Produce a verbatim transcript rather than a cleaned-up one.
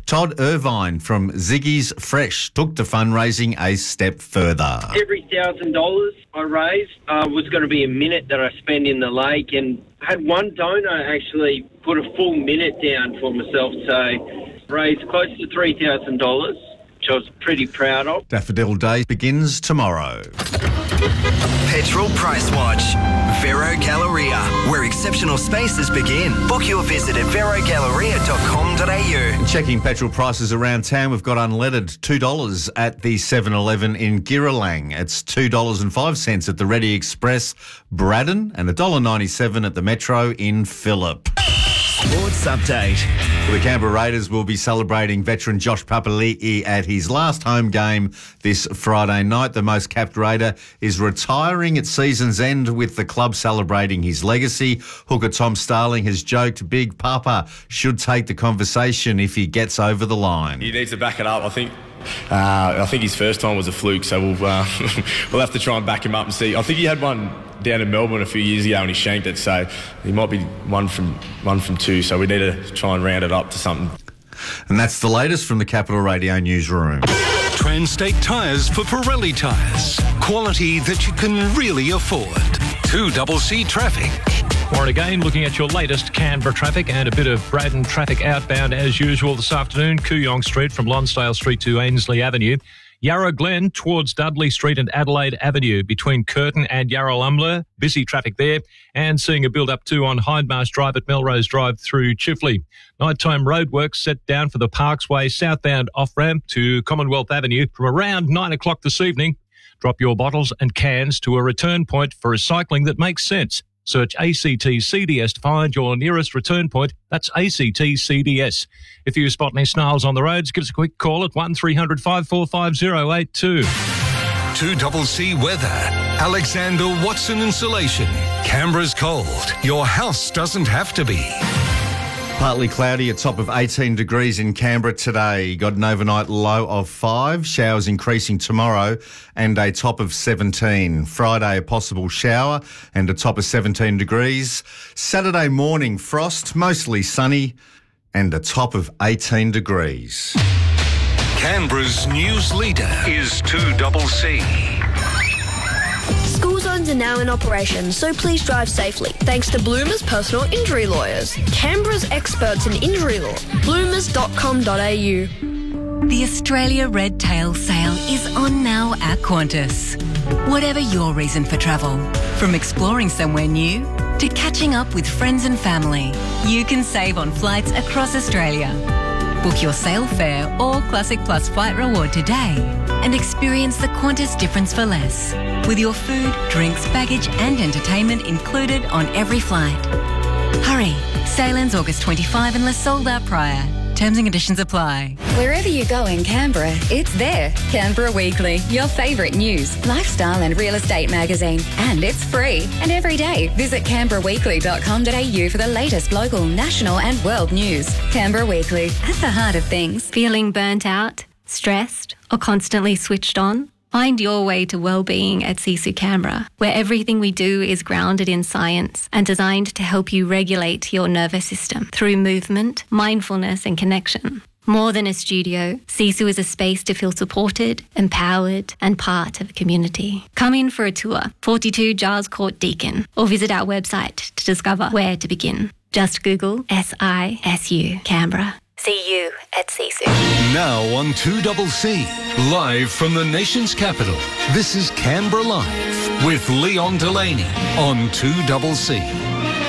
Todd Irvine from Ziggy's Fresh took the fundraising a step further. Every thousand dollars I raised uh, was going to be a minute that I spend in the lake, and I had one donor actually put a full minute down for myself, so raised close to three thousand dollars, which I was pretty proud of. Daffodil Day begins tomorrow. Petrol Price Watch. Vero Galleria, where exceptional spaces begin. Book your visit at vero galleria dot com dot a u. Checking petrol prices around town, we've got unleaded two dollars at the seven eleven in Girralang. It's two dollars and five cents at the Ready Express Braddon and one dollar ninety-seven at the Metro in Phillip. Sports Update. The Canberra Raiders will be celebrating veteran Josh Papali'i at his last home game this Friday night. The most capped Raider is retiring at season's end, with the club celebrating his legacy. Hooker Tom Starling has joked Big Papa should take the conversation if he gets over the line. He needs to back it up. I think uh, I think his first time was a fluke, so we'll, uh, we'll have to try and back him up and see. I think he had one down in Melbourne a few years ago and he shanked it, so he might be one from one from two, so we need to try and round it up to something. And that's the latest from the Capital Radio newsroom. Transtate Tyres for Pirelli tyres. Quality that you can really afford. two C C traffic. Warren again, looking at your latest Canberra traffic and a bit of Braddon traffic outbound as usual this afternoon. Kooyong Street from Lonsdale Street to Ainsley Avenue. Yarra Glen towards Dudley Street and Adelaide Avenue between Curtin and Yarralumla. Busy traffic there, and seeing a build-up too on Hindmarsh Drive at Melrose Drive through Chifley. Nighttime roadworks set down for the Parksway southbound off-ramp to Commonwealth Avenue from around nine o'clock this evening. Drop your bottles and cans to a return point for recycling that makes sense. Search A C T C D S to find your nearest return point. That's A C T C D S. If you spot any snarls on the roads, give us a quick call at one three hundred five four five zero eight two. two C C weather. Alexander Watson Insulation. Canberra's cold. Your house doesn't have to be. Partly cloudy, a top of eighteen degrees in Canberra today. Got an overnight low of five. Showers increasing tomorrow and a top of seventeen. Friday, a possible shower and a top of seventeen degrees. Saturday morning, frost, mostly sunny and a top of eighteen degrees. Canberra's news leader is two C C. School zones are now in operation, so please drive safely. Thanks to Bloomer's personal injury lawyers, Canberra's experts in injury law. bloomers dot com dot a u. The Australia Red Tail Sale is on now at Qantas. Whatever your reason for travel, from exploring somewhere new to catching up with friends and family, you can save on flights across Australia. Book your sale fare or Classic Plus flight reward today and experience the Qantas difference for less, with your food, drinks, baggage and entertainment included on every flight. Hurry! Sale ends August twenty-fifth unless sold out prior. Terms and conditions apply. Wherever you go in Canberra, it's there. Canberra Weekly, your favourite news, lifestyle and real estate magazine. And it's free. And every day, visit canberra weekly dot com dot a u for the latest local, national and world news. Canberra Weekly, at the heart of things. Feeling burnt out, stressed or constantly switched on? Find your way to well-being at Sisu Canberra, where everything we do is grounded in science and designed to help you regulate your nervous system through movement, mindfulness and connection. More than a studio, Sisu is a space to feel supported, empowered and part of a community. Come in for a tour, forty-two Giles Court, Deakin, or visit our website to discover where to begin. Just Google S I S U Canberra. See you at Sisu. Now on two C C, live from the nation's capital, this is Canberra Live with Leon Delaney on two C C.